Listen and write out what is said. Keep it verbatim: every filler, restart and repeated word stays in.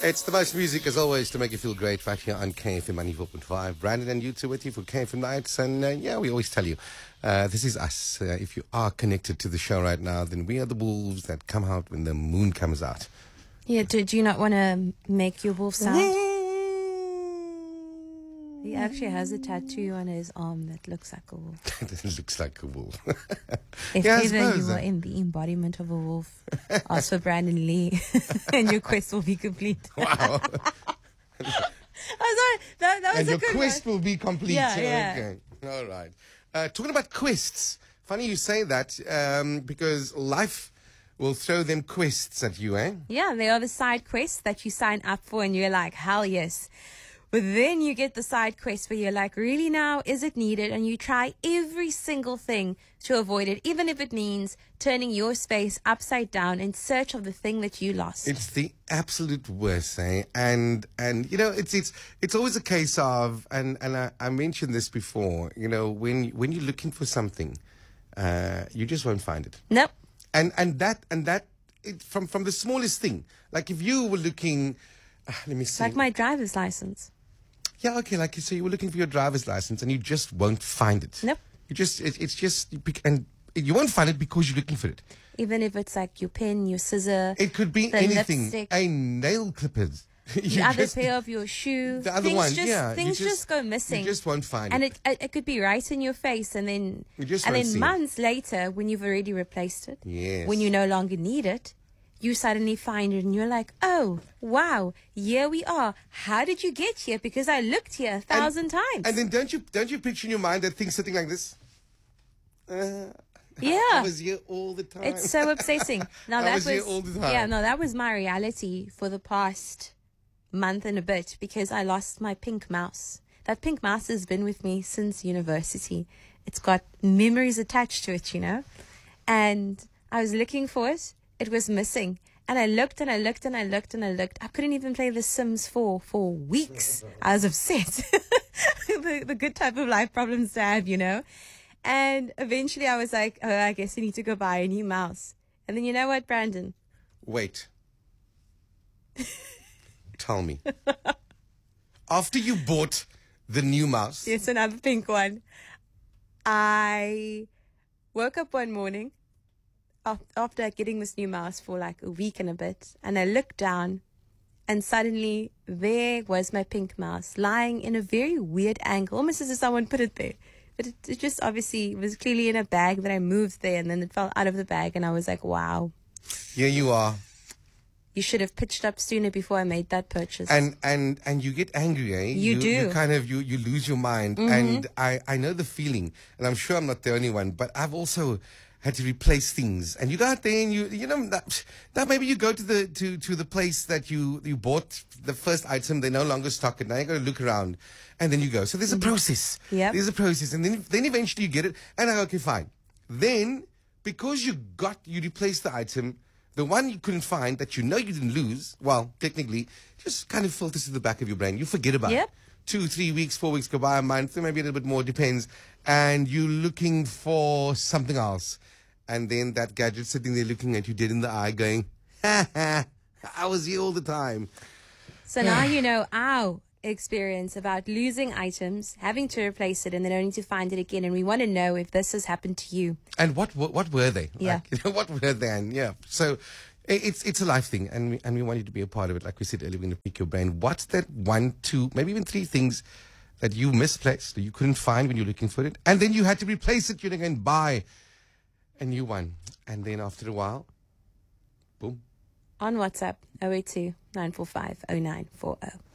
It's the most music, as always, to make you feel great right here on K F M ninety-four point five. Brandon and you two with you for K F M Nights. And uh, yeah, we always tell you, uh, this is us. Uh, if you are connected to the show right now, then we are the wolves that come out when the moon comes out. Yeah, do, do you not want to make your wolf sound? He actually has a tattoo on his arm that looks like a wolf. It looks like a wolf. If Yeah, I ever suppose, you were uh, in the embodiment of a wolf, ask for Brandon Lee and your quest will be complete. Wow. I was like, that, that was And a your good quest one. will be complete. Yeah, yeah. Okay. All right. Uh, talking about quests. Funny you say that um, because life will throw them quests at you, eh? Yeah, they are the side quests that you sign up for and you're like, hell yes. But then you get the side quest where you're like, really now, is it needed? And you try every single thing to avoid it, even if it means turning your space upside down in search of the thing that you lost. It's the absolute worst, eh? And and you know, it's it's it's always a case of, and and I, I mentioned this before. You know, when when you're looking for something, uh, you just won't find it. Nope. And and that and that it, from from the smallest thing. Like if you were looking, uh, let me see. Like my driver's license. Yeah, okay. Like so, you were looking for your driver's license, and you just won't find it. Nope. You just it, it's just and you won't find it because you're looking for it. Even if it's like your pen, your scissor, It could be the anything. lipstick, A nail clippers. the You other just- pair of your shoe. The other things one, just, yeah. you Things just, go missing. You just won't find and it. it, it it could be right in your face, and then You just and won't then see it. months later, when you've already replaced it, Yes. when you no longer need it, you suddenly find it, and you're like, oh wow, here we are. How did you get here? Because I looked here a thousand times. And then don't you don't you picture in your mind that thing sitting like this? Uh, yeah, I was here all the time. it's so upsetting. Now I that was here all the time. yeah, no, that was my reality for the past month and a bit because I lost my pink mouse. That pink mouse has been with me since university. It's got memories attached to it, you know. And I was looking for it. It was missing. And I looked and I looked and I looked and I looked. I couldn't even play The Sims four for weeks. I was upset. the, the good type of life problems to have, you know. And eventually I was like, oh, I guess I need to go buy a new mouse. And then you know what, Brandon? Wait. Tell me. After you bought the new mouse, It's another pink one. I woke up one morning af- after getting this new mouse for like a week and a bit, and I looked down, and suddenly there was my pink mouse lying in a very weird angle, almost as if someone put it there. But it, it just obviously was clearly in a bag that I moved there, and then it fell out of the bag, and I was like, wow. here you are. You should have pitched up sooner before I made that purchase. And and and you get angry, eh? You do. You kind of you you lose your mind, Mm-hmm. and I I know the feeling, and I'm sure I'm not the only one, but I've also had to replace things. And you go out there and you you know that, that maybe you go to the to to the place that you you bought the first item, they no longer stock it. Now you got to look around, and then you go. So there's a process. Yep. There's a process, and then then eventually you get it, and I go, okay, fine. Then because you got you replaced the item. The one you couldn't find that you know you didn't lose, well, technically, just kind of filters to the back of your brain. You forget about Yep. it. Two, three weeks, four weeks go by, a month, maybe a little bit more, depends. And you're looking for something else. And then that gadget sitting there looking at you dead in the eye going, ha ha, I was here all the time. So now you know our experience about losing items, having to replace it, and then only to find it again. And we want to know if this has happened to you. And what what, what were they? Yeah. Like, you know, what were they? And yeah. So i- it's it's a life thing, and we, and we want you to be a part of it. Like we said earlier, we're going to pick your brain. What's that one, two, maybe even three things that you misplaced, that you couldn't find when you're looking for it, and then you had to replace it. You're going to buy a new one, and then after a while, boom. On WhatsApp, oh eight two, nine four five, oh nine four oh.